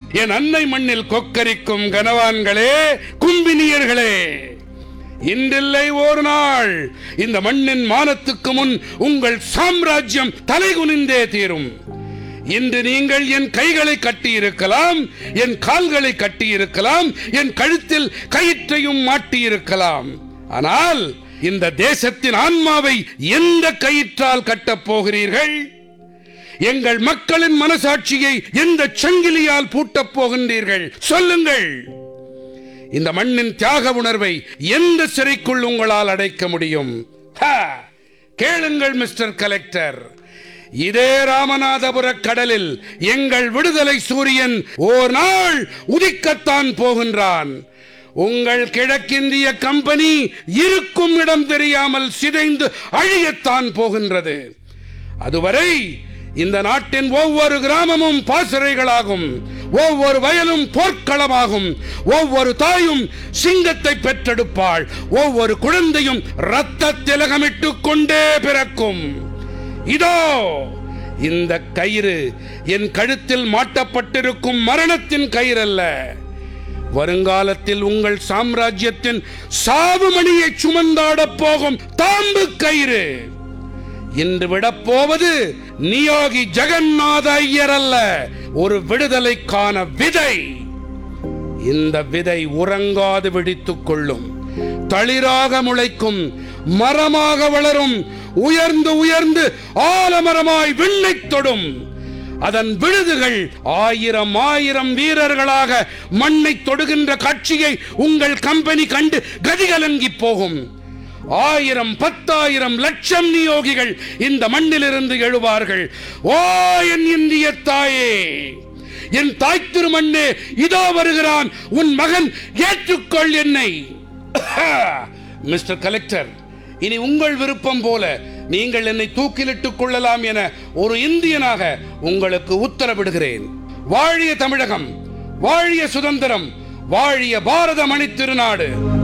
என் அன்னை மண்ணில் கொக்கரிக்கும் கனவான்களே, கும்பினியர்களே, இன்றில்லை ஒரு நாள் இந்த மண்ணின் மானத்துக்கு முன் உங்கள் சாம்ராஜ்யம் தலைகுனிந்தே தீரும். இன்று நீங்கள் என் கைகளை கட்டியிருக்கலாம், என் கால்களை கட்டியிருக்கலாம், என் கழுத்தில் கயிற்றையும் மாட்டியிருக்கலாம். ஆனால் இந்த தேசத்தின் ஆன்மாவை எந்த கயிற்றால் கட்டப் போகிறீர்கள்? எங்கள் மக்களின் மனசாட்சியை எந்த சங்கிலியால் பூட்டப் போகின்றீர்கள்? சொல்லுங்கள். இந்த மண்ணின் தியாக உணர்வை எந்த சிறைக்குள் உங்களால் அடைக்க முடியும்? கேளுங்கள் மிஸ்டர் கலெக்டர், இதே ராமநாதபுர கடலில் எங்கள் விடுதலை சூரியன் ஓர் நாள் உதிக்கத்தான் போகின்றான். உங்கள் கிழக்கிந்திய கம்பெனி இருக்கும் இடம் தெரியாமல் சிதைந்து அழியத்தான் போகின்றது. அதுவரை இந்த நாட்டின் ஒவ்வொரு கிராமமும் பாசறைகளாகும், ஒவ்வொரு வயலும் போர்க்களமாகும், ஒவ்வொரு தாயும் சிங்கத்தை பெற்றெடுப்பாள், ஒவ்வொரு குழந்தையும் இரத்த திலகமிட்டுக் கொண்டே பிறக்கும். இதோ இந்த கயிறு என் கழுத்தில் மாட்டப்பட்டிருக்கும் மரணத்தின் கயிறு அல்ல, வருங்காலத்தில் உங்கள் சாம்ராஜ்யத்தின் சாவுமணியை சுமந்தாட போகும் தாம்பு கயிறு. இன்று விடப்போவது நியோகி ஜெகநாத ஐயர் அல்ல, ஒரு விடுதலைக்கான விதை. இந்த விதை உறங்காது வெடித்துக் கொள்ளும், தளிராக முளைக்கும், மரமாக வளரும், உயர்ந்து உயர்ந்து ஆலமரமாய் விண்ணை தொடும். அதன் விழுதுகள் ஆயிரம் ஆயிரம் வீரர்களாக மண்ணை தொடுகின்ற காட்சியை உங்கள் கம்பெனி கண்டு கதிகலங்கி போகும். 1000, 10,000, லட்சம் நியோகிகள் இந்த மண்ணிலிருந்து எழுவார்கள். ஓ என் இந்திய தாயே, என் தாய் திருமண்ணே, இதோ வருகிறான் உன் மகன், ஏற்றுக்கொள் என்னை. மிஸ்டர் கலெக்டர், இனி உங்கள் விருப்பம் போல நீங்கள் என்னை தூக்கிலிட்டுக் கொள்ளலாம் என ஒரு இந்தியனாக உங்களுக்கு உத்தரவிடுகிறேன். வாழிய தமிழகம், வாழிய சுதந்திரம், வாழிய பாரத மணி திருநாடு.